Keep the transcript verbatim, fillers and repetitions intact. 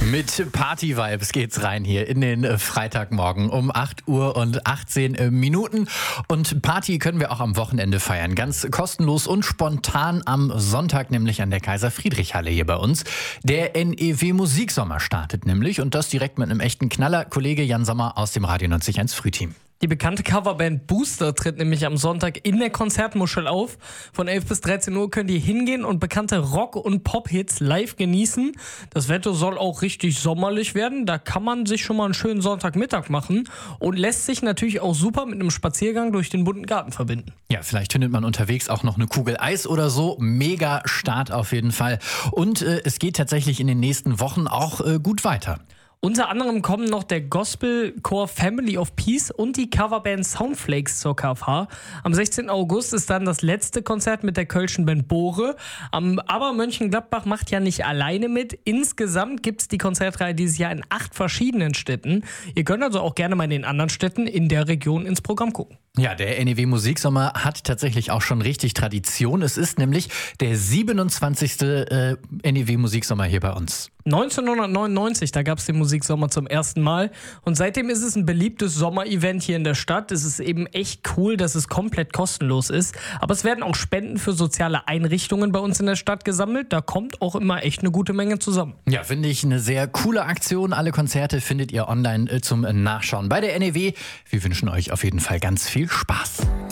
Mit Party-Vibes geht's rein hier in den Freitagmorgen um acht Uhr und achtzehn Minuten. Und Party können wir auch am Wochenende feiern. Ganz kostenlos und spontan am Sonntag, nämlich an der Kaiser-Friedrich-Halle hier bei uns. Der N E W Musiksommer startet nämlich und das direkt mit einem echten Knaller. Kollege Jan Sommer aus dem Radio neunzig Frühteam. Die bekannte Coverband Booster tritt nämlich am Sonntag in der Konzertmuschel auf. Von elf bis dreizehn Uhr könnt ihr hingehen und bekannte Rock- und Pop-Hits live genießen. Das Wetter soll auch richtig sommerlich werden. Da kann man sich schon mal einen schönen Sonntagmittag machen und lässt sich natürlich auch super mit einem Spaziergang durch den bunten Garten verbinden. Ja, vielleicht findet man unterwegs auch noch eine Kugel Eis oder so. Mega Start auf jeden Fall. Und äh, es geht tatsächlich in den nächsten Wochen auch äh, gut weiter. Unter anderem kommen noch der Gospelchor Family of Peace und die Coverband Soundflakes zur K F H. Am sechzehnten August ist dann das letzte Konzert mit der kölschen Band Bore. Aber Mönchengladbach macht ja nicht alleine mit. Insgesamt gibt es die Konzertreihe dieses Jahr in acht verschiedenen Städten. Ihr könnt also auch gerne mal in den anderen Städten in der Region ins Programm gucken. Ja, der N E W Musiksommer hat tatsächlich auch schon richtig Tradition. Es ist nämlich der siebenundzwanzigste Äh, N E W Musiksommer hier bei uns. neunzehnhundertneunundneunzig, da gab es den Musiksommer zum ersten Mal. Und seitdem ist es ein beliebtes Sommerevent hier in der Stadt. Es ist eben echt cool, dass es komplett kostenlos ist. Aber es werden auch Spenden für soziale Einrichtungen bei uns in der Stadt gesammelt. Da kommt auch immer echt eine gute Menge zusammen. Ja, finde ich eine sehr coole Aktion. Alle Konzerte findet ihr online zum Nachschauen bei der N E W. Wir wünschen euch auf jeden Fall ganz viel Spaß.